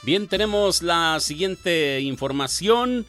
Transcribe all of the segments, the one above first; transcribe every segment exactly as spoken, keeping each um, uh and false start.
Bien, tenemos la siguiente información,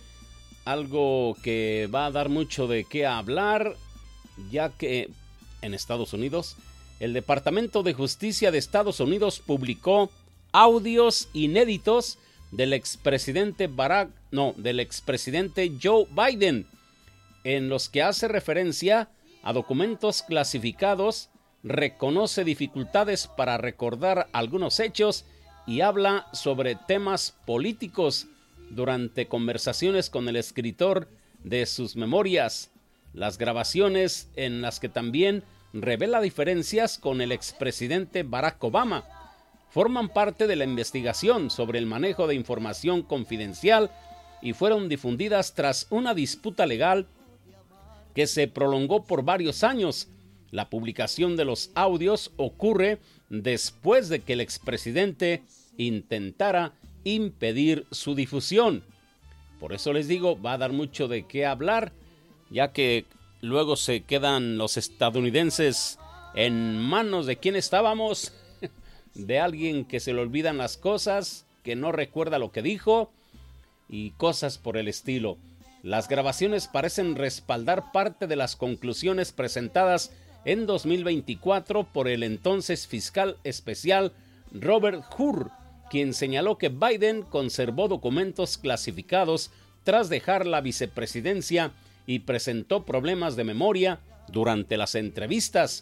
algo que va a dar mucho de qué hablar, ya que en Estados Unidos, el Departamento de Justicia de Estados Unidos publicó audios inéditos del expresidente Barack, no, del expresidente Joe Biden, en los que hace referencia a documentos clasificados, reconoce dificultades para recordar algunos hechos y habla sobre temas políticos durante conversaciones con el escritor de sus memorias. Las grabaciones en las que también revela diferencias con el expresidente Barack Obama forman parte de la investigación sobre el manejo de información confidencial y fueron difundidas tras una disputa legal que se prolongó por varios años. La publicación de los audios ocurre después de que el expresidente intentara impedir su difusión. Por eso les digo, va a dar mucho de qué hablar, ya que luego se quedan los estadounidenses en manos de quién estábamos, de alguien que se le olvidan las cosas, que no recuerda lo que dijo y cosas por el estilo. Las grabaciones parecen respaldar parte de las conclusiones presentadas en dos mil veinticuatro por el entonces fiscal especial Robert Hur, quien señaló que Biden conservó documentos clasificados tras dejar la vicepresidencia y presentó problemas de memoria durante las entrevistas.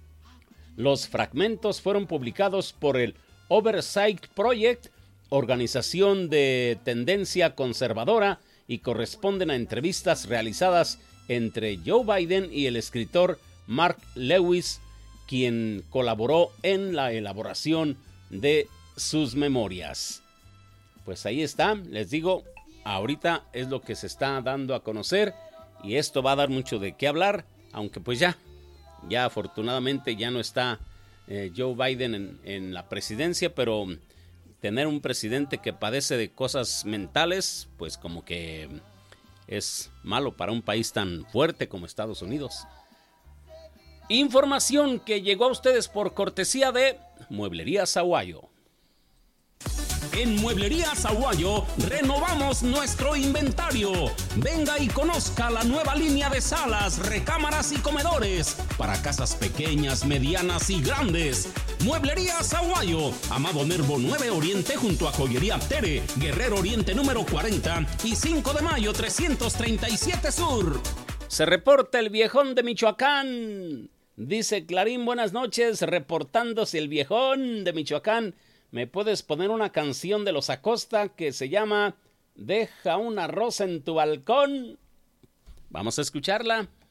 Los fragmentos fueron publicados por el Oversight Project, organización de tendencia conservadora, y corresponden a entrevistas realizadas entre Joe Biden y el escritor Mark Lewis, quien colaboró en la elaboración de sus memorias. Pues ahí está, les digo, ahorita es lo que se está dando a conocer y esto va a dar mucho de qué hablar, aunque pues ya, ya afortunadamente ya no está eh, Joe Biden en, en la presidencia, pero tener un presidente que padece de cosas mentales, pues como que es malo para un país tan fuerte como Estados Unidos. Información que llegó a ustedes por cortesía de Mueblerías Aguayo. En Mueblerías Aguayo renovamos nuestro inventario. Venga y conozca la nueva línea de salas, recámaras y comedores para casas pequeñas, medianas y grandes. Mueblerías Aguayo, Amado Nervo nueve Oriente junto a Joyería Tere, Guerrero Oriente número cuarenta y cinco de mayo trescientos treinta y siete Sur. Se reporta el viejón de Michoacán. Dice Clarín, buenas noches, reportándose el viejón de Michoacán. ¿Me puedes poner una canción de los Acosta que se llama Deja una rosa en tu balcón? Vamos a escucharla.